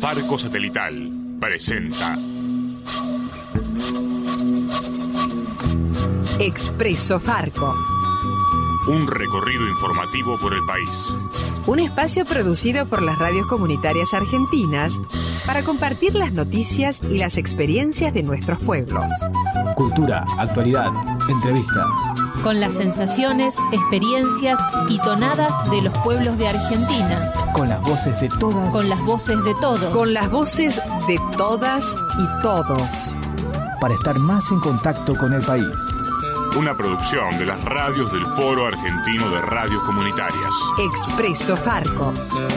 Farco Satelital presenta Expreso Farco. Un recorrido informativo por el país. Un espacio producido por las radios comunitarias argentinas para compartir las noticias y las experiencias de nuestros pueblos. Cultura, actualidad, entrevistas. Con las sensaciones, experiencias y tonadas de los pueblos de Argentina. Con las voces de todas. Con las voces de todos. Con las voces de todas y todos. Para estar más en contacto con el país. Una producción de las radios del Foro Argentino de Radios Comunitarias. Expreso Farco.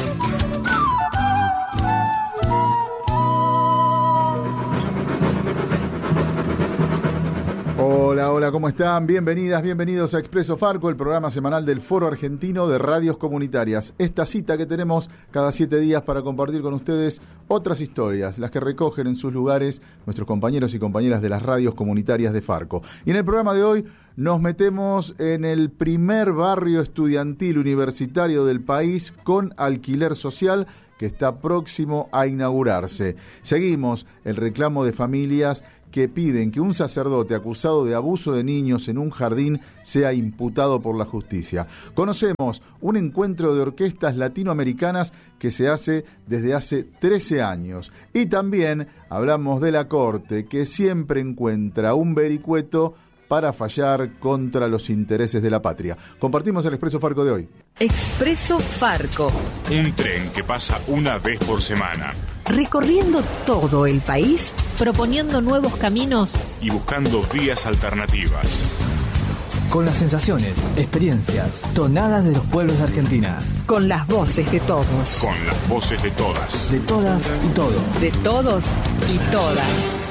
Hola, ¿cómo están? Bienvenidas, bienvenidos a Expreso Farco, el programa semanal del Foro Argentino de Radios Comunitarias. Esta cita que tenemos cada 7 días para compartir con ustedes otras historias, las que recogen en sus lugares nuestros compañeros y compañeras de las radios comunitarias de Farco. Y en el programa de hoy nos metemos en el primer barrio estudiantil universitario del país con alquiler social que está próximo a inaugurarse. Seguimos el reclamo de familias que piden que un sacerdote acusado de abuso de niños en un jardín sea imputado por la justicia. Conocemos un encuentro de orquestas latinoamericanas que se hace desde hace 13 años. Y también hablamos de la Corte, que siempre encuentra un vericueto para fallar contra los intereses de la patria. Compartimos el Expreso Farco de hoy. Expreso Farco. Un tren que pasa una vez por semana. Recorriendo todo el país, proponiendo nuevos caminos y buscando vías alternativas. Con las sensaciones, experiencias, tonadas de los pueblos de Argentina. Con las voces de todos. Con las voces de todas. De todas y todos. De todos y todas.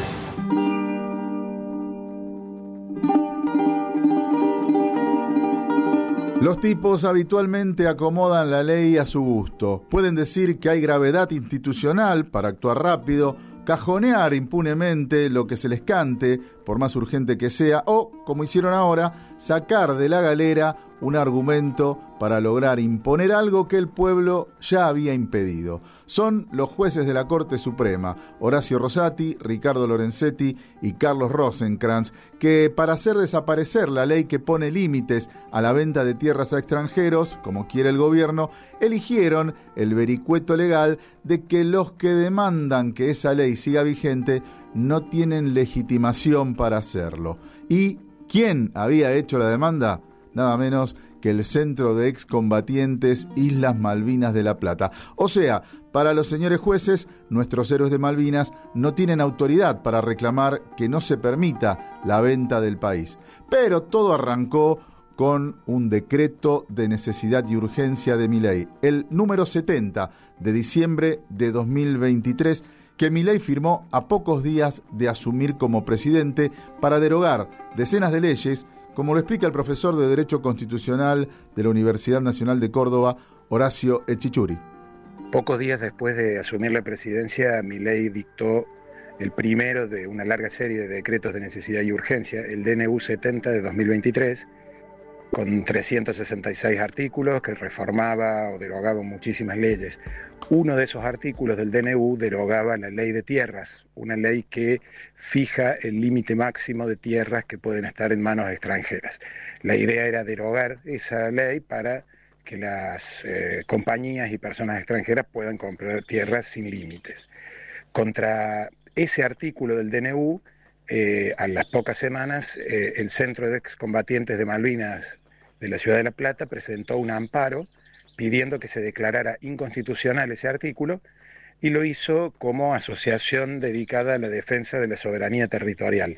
Los tipos habitualmente acomodan la ley a su gusto. Pueden decir que hay gravedad institucional para actuar rápido, cajonear impunemente lo que se les cante, por más urgente que sea, o, como hicieron ahora, sacar de la galera un argumento para lograr imponer algo que el pueblo ya había impedido. Son los jueces de la Corte Suprema, Horacio Rosati, Ricardo Lorenzetti y Carlos Rosenkrantz, que para hacer desaparecer la ley que pone límites a la venta de tierras a extranjeros, como quiere el gobierno, eligieron el vericueto legal de que los que demandan que esa ley siga vigente no tienen legitimación para hacerlo. ¿Y quién había hecho la demanda? Nada menos que el Centro de Excombatientes Islas Malvinas de La Plata. O sea, para los señores jueces, nuestros héroes de Malvinas no tienen autoridad para reclamar que no se permita la venta del país. Pero todo arrancó con un decreto de necesidad y urgencia de Milei, el número 70 de diciembre de 2023, que Milei firmó a pocos días de asumir como presidente para derogar decenas de leyes, como lo explica el profesor de Derecho Constitucional de la Universidad Nacional de Córdoba, Horacio Echichuri. Pocos días después de asumir la presidencia, Milei dictó el primero de una larga serie de decretos de necesidad y urgencia, el DNU 70 de 2023, con 366 artículos que reformaba o derogaba muchísimas leyes. Uno de esos artículos del DNU derogaba la ley de tierras, una ley que fija el límite máximo de tierras que pueden estar en manos extranjeras. La idea era derogar esa ley para que las compañías y personas extranjeras puedan comprar tierras sin límites. Contra ese artículo del DNU, a las pocas semanas, el Centro de Excombatientes de Malvinas de la Ciudad de La Plata presentó un amparo pidiendo que se declarara inconstitucional ese artículo, y lo hizo como asociación dedicada a la defensa de la soberanía territorial.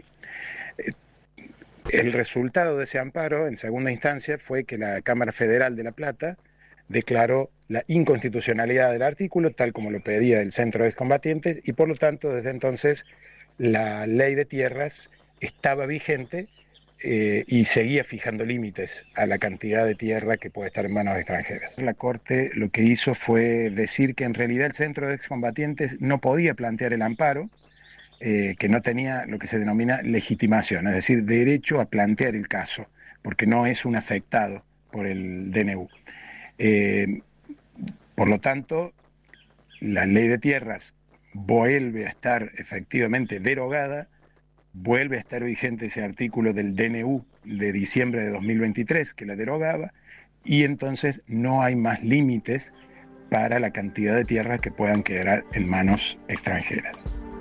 El resultado de ese amparo, en segunda instancia, fue que la Cámara Federal de La Plata declaró la inconstitucionalidad del artículo, tal como lo pedía el Centro de Excombatientes, y por lo tanto, desde entonces, la ley de tierras estaba vigente y seguía fijando límites a la cantidad de tierra que puede estar en manos extranjeras. La Corte lo que hizo fue decir que en realidad el Centro de Excombatientes no podía plantear el amparo, que no tenía lo que se denomina legitimación, es decir, derecho a plantear el caso, porque no es un afectado por el DNU. Por lo tanto, la ley de tierras vuelve a estar efectivamente derogada, vuelve a estar vigente ese artículo del DNU de diciembre de 2023 que la derogaba, y entonces no hay más límites para la cantidad de tierras que puedan quedar en manos extranjeras.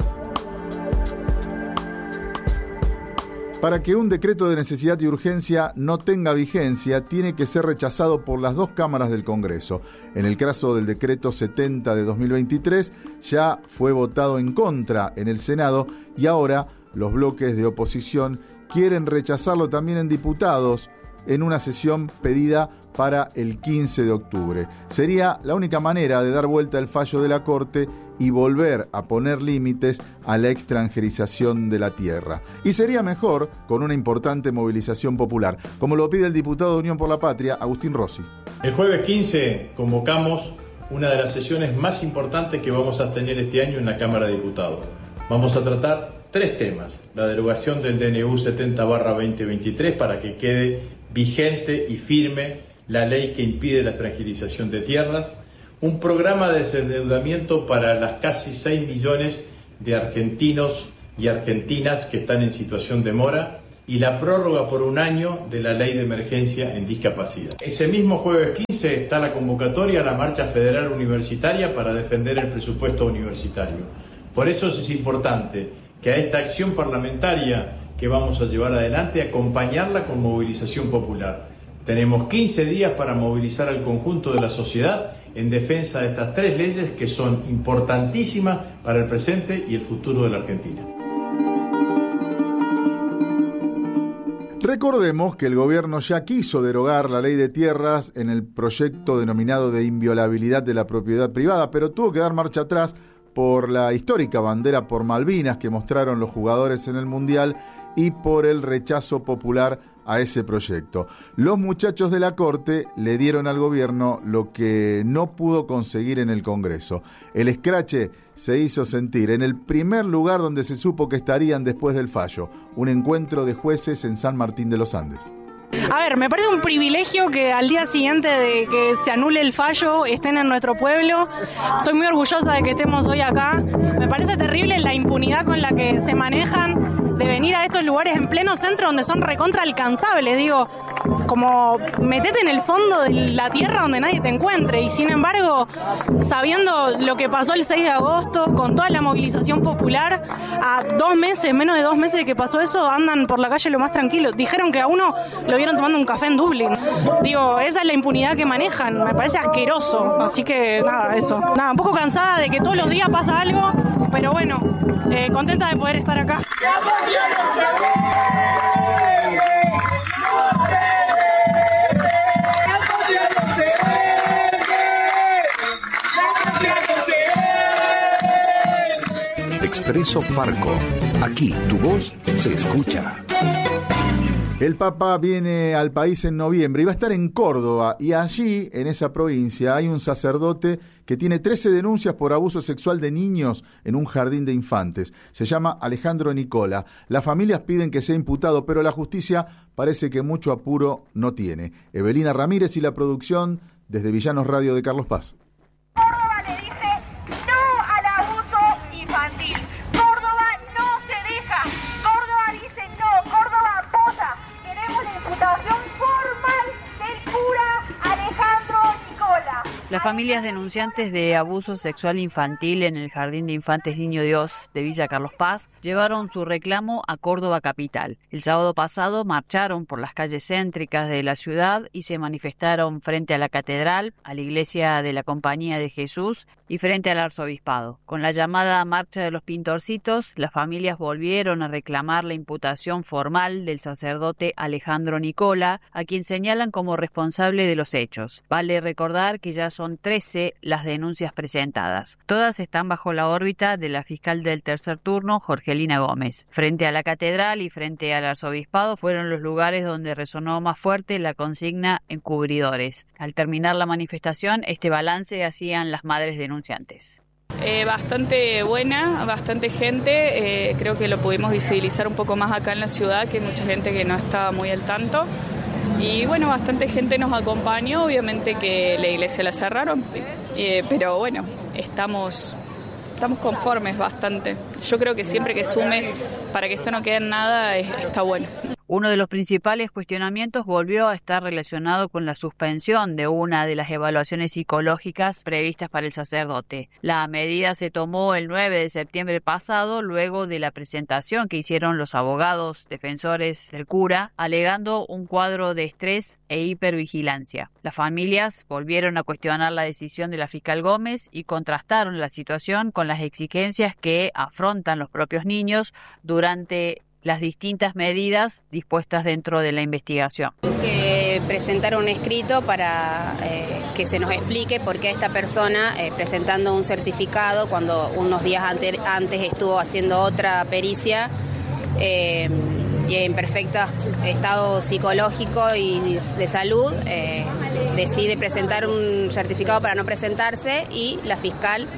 Para que un decreto de necesidad y urgencia no tenga vigencia, tiene que ser rechazado por las dos cámaras del Congreso. En el caso del decreto 70 de 2023, ya fue votado en contra en el Senado y ahora los bloques de oposición quieren rechazarlo también en diputados en una sesión pedida para el 15 de octubre. Sería la única manera de dar vuelta el fallo de la Corte y volver a poner límites a la extranjerización de la tierra. Y sería mejor con una importante movilización popular, como lo pide el diputado de Unión por la Patria, Agustín Rossi. El jueves 15 convocamos una de las sesiones más importantes que vamos a tener este año en la Cámara de Diputados. Vamos a tratar 3 temas: la derogación del DNU 70/2023 para que quede vigente y firme la ley que impide la extranjerización de tierras, un programa de desendeudamiento para las casi 6 millones de argentinos y argentinas que están en situación de mora y la prórroga por 1 año de la ley de emergencia en discapacidad. Ese mismo jueves 15 está la convocatoria a la Marcha Federal Universitaria para defender el presupuesto universitario. Por eso es importante que a esta acción parlamentaria que vamos a llevar adelante, acompañarla con movilización popular. Tenemos 15 días para movilizar al conjunto de la sociedad en defensa de estas 3 leyes que son importantísimas para el presente y el futuro de la Argentina. Recordemos que el gobierno ya quiso derogar la ley de tierras en el proyecto denominado de inviolabilidad de la propiedad privada, pero tuvo que dar marcha atrás por la histórica bandera por Malvinas que mostraron los jugadores en el Mundial y por el rechazo popular a ese proyecto. Los muchachos de la Corte le dieron al gobierno lo que no pudo conseguir en el Congreso. El escrache se hizo sentir en el primer lugar donde se supo que estarían después del fallo, un encuentro de jueces en San Martín de los Andes. A ver, me parece un privilegio que al día siguiente de que se anule el fallo estén en nuestro pueblo. Estoy muy orgullosa de que estemos hoy acá. Me parece terrible la impunidad con la que se manejan de venir a estos lugares en pleno centro donde son recontra alcanzables. Digo, como metete en el fondo de la tierra donde nadie te encuentre. Y sin embargo, sabiendo lo que pasó el 6 de agosto, con toda la movilización popular, a 2 meses, menos de 2 meses de que pasó eso, andan por la calle lo más tranquilo. Dijeron que a uno lo vieron tomando un café en Dublín. Digo, esa es la impunidad que manejan. Me parece asqueroso. Así que nada, eso. Nada, un poco cansada de que todos los días pasa algo, pero bueno, contenta de poder estar acá. Expreso Farco. Aquí tu voz se escucha. El Papa viene al país en noviembre y va a estar en Córdoba, y allí, en esa provincia, hay un sacerdote que tiene 13 denuncias por abuso sexual de niños en un jardín de infantes. Se llama Alejandro Nicola. Las familias piden que sea imputado, pero la justicia parece que mucho apuro no tiene. Evelina Ramírez y la producción desde Villanos Radio de Carlos Paz. Córdoba le dice no al abuso infantil. Córdoba no se deja. Córdoba dice no. Córdoba apoya. Queremos la imputación formal del cura Alejandro Nicola. Las familias denunciantes de abuso sexual infantil en el Jardín de Infantes Niño Dios de Villa Carlos Paz llevaron su reclamo a Córdoba capital. El sábado pasado marcharon por las calles céntricas de la ciudad y se manifestaron frente a la catedral, a la iglesia de la Compañía de Jesús y frente al arzobispado. Con la llamada Marcha de los Pintorcitos, las familias volvieron a reclamar la imputación formal del sacerdote Alejandro Nicola, a quien señalan como responsable de los hechos. Vale recordar que ya son 13 las denuncias presentadas. Todas están bajo la órbita de la fiscal del tercer turno, Jorgelina Gómez. Frente a la catedral y frente al arzobispado fueron los lugares donde resonó más fuerte la consigna encubridores. Al terminar la manifestación, este balance hacían las madres denunciantes. Bastante buena, bastante gente, creo que lo pudimos visibilizar un poco más acá en la ciudad, que hay mucha gente que no estaba muy al tanto. Y bueno, bastante gente nos acompañó, obviamente que la iglesia la cerraron, pero bueno, estamos estamos conformes bastante. Yo creo que siempre que sume para que esto no quede en nada está bueno. Uno de los principales cuestionamientos volvió a estar relacionado con la suspensión de una de las evaluaciones psicológicas previstas para el sacerdote. La medida se tomó el 9 de septiembre pasado, luego de la presentación que hicieron los abogados defensores del cura, alegando un cuadro de estrés e hipervigilancia. Las familias volvieron a cuestionar la decisión de la fiscal Gómez y contrastaron la situación con las exigencias que afrontan los propios niños durante las distintas medidas dispuestas dentro de la investigación. Que presentar un escrito para que se nos explique por qué esta persona, presentando un certificado, cuando unos días antes estuvo haciendo otra pericia, y en perfecto estado psicológico y de salud, decide presentar un certificado para no presentarse y la fiscal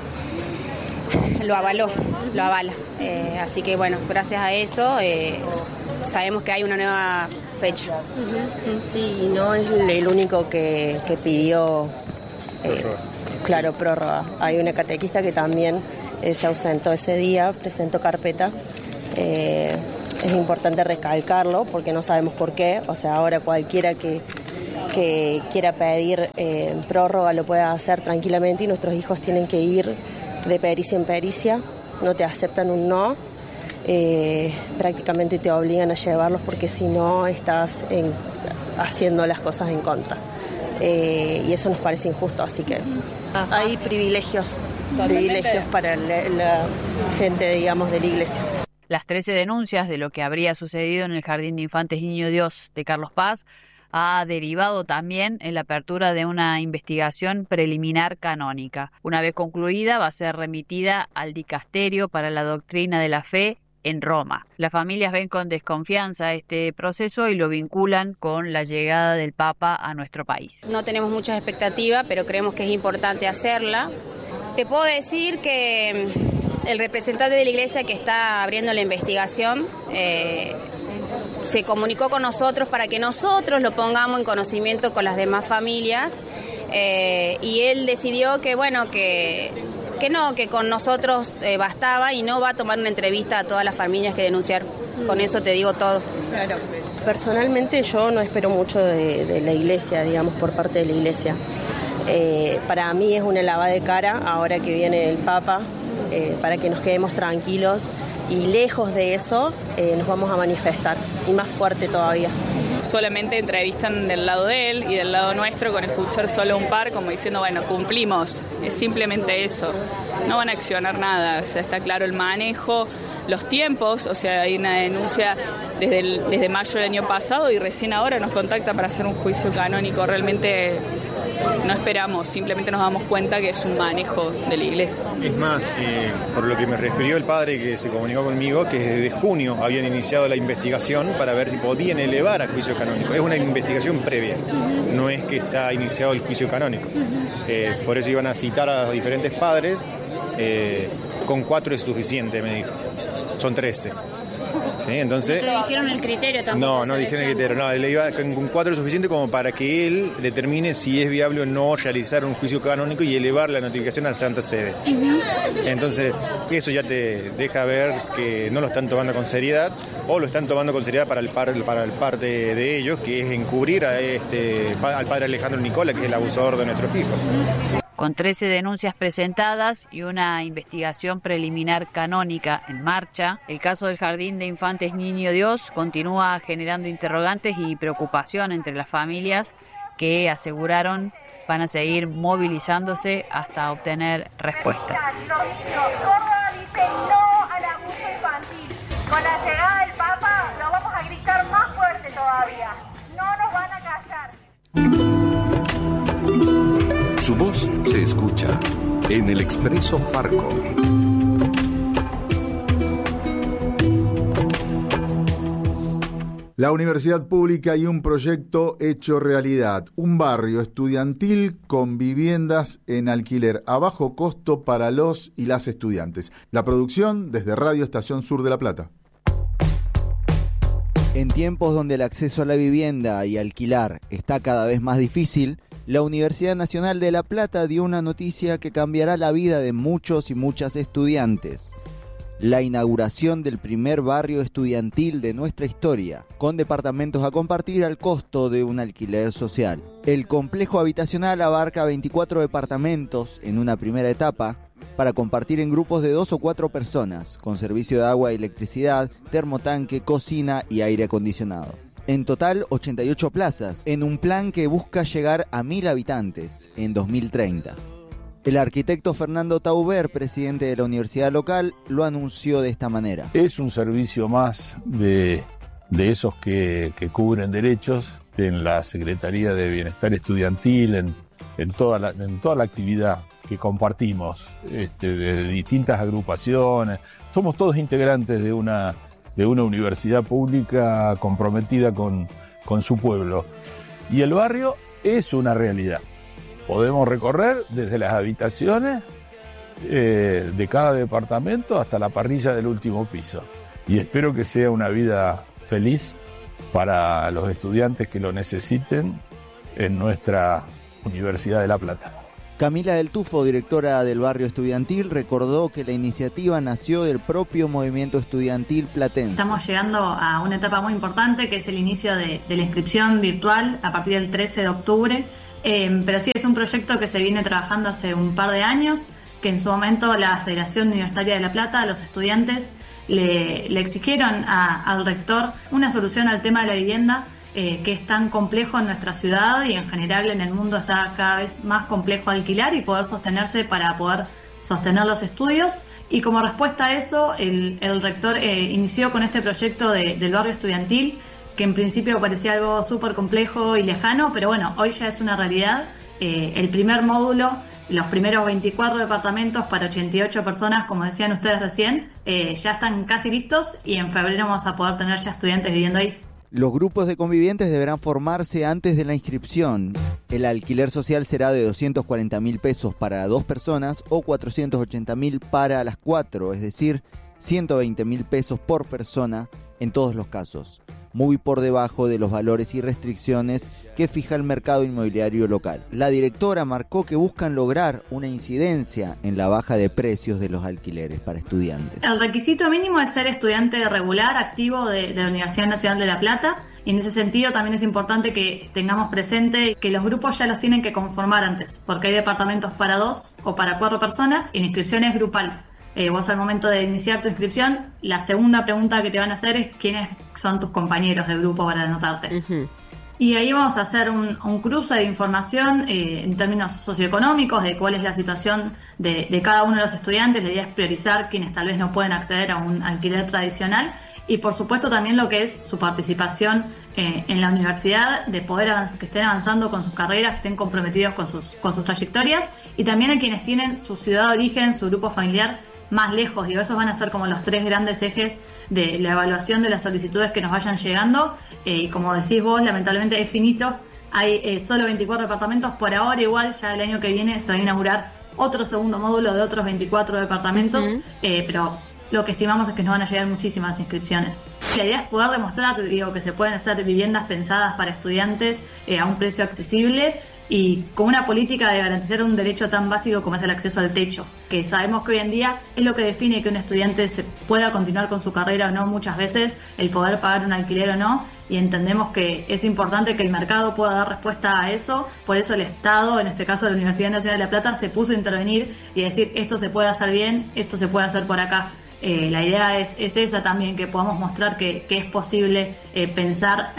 lo avala. Así que bueno, gracias a eso sabemos que hay una nueva fecha. Sí, y no es el único que pidió prórroga. Hay una catequista que también se ausentó ese día, presentó carpeta. Es importante recalcarlo porque no sabemos por qué. O sea, ahora cualquiera que quiera pedir prórroga lo puede hacer tranquilamente y nuestros hijos tienen que ir de pericia en pericia. No te aceptan un no, prácticamente te obligan a llevarlos porque si no estás haciendo las cosas en contra. Y eso nos parece injusto, así que hay privilegios para la gente, digamos, de la iglesia. Las 13 denuncias de lo que habría sucedido en el Jardín de Infantes Niño Dios de Carlos Paz ha derivado también en la apertura de una investigación preliminar canónica. Una vez concluida, va a ser remitida al Dicasterio para la Doctrina de la Fe en Roma. Las familias ven con desconfianza este proceso y lo vinculan con la llegada del Papa a nuestro país. No tenemos muchas expectativas, pero creemos que es importante hacerla. Te puedo decir que el representante de la Iglesia que está abriendo la investigación se comunicó con nosotros para que nosotros lo pongamos en conocimiento con las demás familias y él decidió que con nosotros bastaba y no va a tomar una entrevista a todas las familias que denunciaron. Con eso te digo todo. Claro. Personalmente yo no espero mucho de la Iglesia, digamos, por parte de la Iglesia. Para mí es una lavada de cara ahora que viene el Papa, para que nos quedemos tranquilos. Y lejos de eso nos vamos a manifestar, y más fuerte todavía. Solamente entrevistan del lado de él y del lado nuestro con escuchar solo un par, como diciendo, bueno, cumplimos. Es simplemente eso. No van a accionar nada. O sea, está claro el manejo, los tiempos. O sea, hay una denuncia desde mayo del año pasado y recién ahora nos contacta para hacer un juicio canónico. Realmente no esperamos, simplemente nos damos cuenta que es un manejo de la Iglesia. Es más, por lo que me refirió el padre que se comunicó conmigo, que desde junio habían iniciado la investigación para ver si podían elevar a juicio canónico. Es una investigación previa, no es que está iniciado el juicio canónico. Por eso iban a citar a diferentes padres, con 4 es suficiente, me dijo. Son 13. ¿Sí? Entonces, ¿no dijeron el criterio tampoco? No dijeron el criterio. No, le iba con 4 es suficiente como para que él determine si es viable o no realizar un juicio canónico y elevar la notificación a la Santa Sede. Entonces, eso ya te deja ver que no lo están tomando con seriedad o lo están tomando con seriedad para el parte de ellos, que es encubrir al padre Alejandro Nicola, que es el abusador de nuestros hijos. Con 13 denuncias presentadas y una investigación preliminar canónica en marcha, el caso del Jardín de Infantes Niño Dios continúa generando interrogantes y preocupación entre las familias que aseguraron van a seguir movilizándose hasta obtener respuestas. Córdoba dice no al abuso infantil. Con la llegada del Papa lo vamos a gritar más fuerte todavía. No nos van a callar. Su voz se escucha en el Expreso Farco. La universidad pública y un proyecto hecho realidad. Un barrio estudiantil con viviendas en alquiler a bajo costo para los y las estudiantes. La producción desde Radio Estación Sur de La Plata. En tiempos donde el acceso a la vivienda y alquilar está cada vez más difícil, La Universidad Nacional de La Plata dio una noticia que cambiará la vida de muchos y muchas estudiantes. La inauguración del primer barrio estudiantil de nuestra historia, con departamentos a compartir al costo de un alquiler social. El complejo habitacional abarca 24 departamentos en una primera etapa, para compartir en grupos de 2 o 4 personas, con servicio de agua y electricidad, termotanque, cocina y aire acondicionado. En total, 88 plazas, en un plan que busca llegar a 1.000 habitantes en 2030. El arquitecto Fernando Tauber, presidente de la universidad local, lo anunció de esta manera. Es un servicio más de esos que cubren derechos en la Secretaría de Bienestar Estudiantil, en toda la actividad que compartimos, de distintas agrupaciones. Somos todos integrantes de una universidad pública comprometida con su pueblo. Y el barrio es una realidad. Podemos recorrer desde las habitaciones de cada departamento hasta la parrilla del último piso. Y espero que sea una vida feliz para los estudiantes que lo necesiten en nuestra Universidad de La Plata. Camila del Tufo, directora del barrio estudiantil, recordó que la iniciativa nació del propio movimiento estudiantil platense. Estamos llegando a una etapa muy importante, que es el inicio de la inscripción virtual a partir del 13 de octubre. Pero sí es un proyecto que se viene trabajando hace un par de años, que en su momento la Federación Universitaria de La Plata, a los estudiantes, le exigieron al rector una solución al tema de la vivienda, que es tan complejo en nuestra ciudad y en general en el mundo está cada vez más complejo alquilar y poder sostenerse para poder sostener los estudios. Y como respuesta a eso, el rector inició con este proyecto del barrio estudiantil, que en principio parecía algo súper complejo y lejano, pero bueno, hoy ya es una realidad. El primer módulo, los primeros 24 departamentos para 88 personas, como decían ustedes recién, ya están casi listos y en febrero vamos a poder tener ya estudiantes viviendo ahí. Los grupos de convivientes deberán formarse antes de la inscripción. El alquiler social será de 240.000 pesos para 2 personas o 480.000 para las 4, es decir, 120.000 pesos por persona en todos los casos, muy por debajo de los valores y restricciones que fija el mercado inmobiliario local. La directora marcó que buscan lograr una incidencia en la baja de precios de los alquileres para estudiantes. El requisito mínimo es ser estudiante regular, activo de la Universidad Nacional de La Plata, y en ese sentido también es importante que tengamos presente que los grupos ya los tienen que conformar antes, porque hay departamentos para 2 o para 4 personas y la inscripción es grupal. Vos al momento de iniciar tu inscripción, la segunda pregunta que te van a hacer es quiénes son tus compañeros de grupo para anotarte. Uh-huh. Y ahí vamos a hacer un cruce de información en términos socioeconómicos de cuál es la situación de cada uno de los estudiantes. La idea es priorizar quienes tal vez no pueden acceder a un alquiler tradicional y por supuesto también lo que es su participación en la universidad, de poder que estén avanzando con sus carreras, que estén comprometidos con sus trayectorias, y también a quienes tienen su ciudad de origen, su grupo familiar más lejos. Digo, esos van a ser como los 3 grandes ejes de la evaluación de las solicitudes que nos vayan llegando, y como decís vos, lamentablemente es finito, hay solo 24 departamentos por ahora. Igual ya el año que viene se va a inaugurar otro segundo módulo de otros 24 departamentos, pero lo que estimamos es que nos van a llegar muchísimas inscripciones. La idea es poder demostrar, que se pueden hacer viviendas pensadas para estudiantes a un precio accesible y con una política de garantizar un derecho tan básico como es el acceso al techo, que sabemos que hoy en día es lo que define que un estudiante se pueda continuar con su carrera o no muchas veces, el poder pagar un alquiler o no, y entendemos que es importante que el mercado pueda dar respuesta a eso. Por eso el Estado, en este caso la Universidad Nacional de La Plata, se puso a intervenir y decir esto se puede hacer bien, esto se puede hacer por acá. La idea es esa también, que podamos mostrar que es posible pensar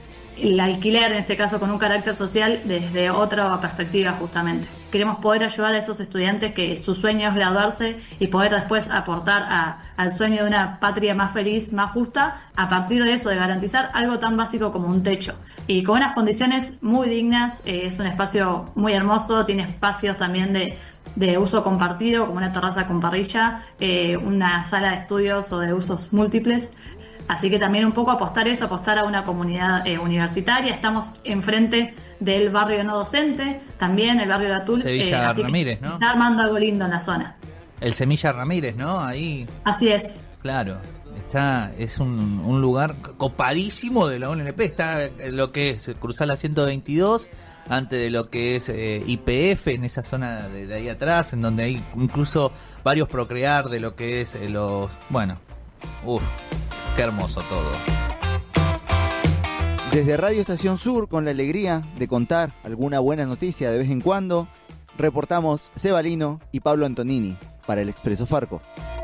el alquiler, en este caso con un carácter social, desde otra perspectiva justamente. Queremos poder ayudar a esos estudiantes que su sueño es graduarse y poder después aportar al sueño de una patria más feliz, más justa, a partir de eso, de garantizar algo tan básico como un techo. Y con unas condiciones muy dignas, es un espacio muy hermoso, tiene espacios también de uso compartido, como una terraza con parrilla, una sala de estudios o de usos múltiples. Así que también un poco apostar a una comunidad universitaria. Estamos enfrente del barrio no docente, también el barrio de Atul. Sevilla Ramírez, ¿no? Está armando algo lindo en la zona. El Semilla Ramírez, ¿no? Ahí. Así es. Claro. Es un lugar copadísimo de la UNLP. Está lo que es cruzar la 122 antes de lo que es YPF, en esa zona de ahí atrás, en donde hay incluso varios Procrear de lo que es qué hermoso todo. Desde Radio Estación Sur, con la alegría de contar alguna buena noticia de vez en cuando, reportamos Seba Lino y Pablo Antonini para el Expreso Farco.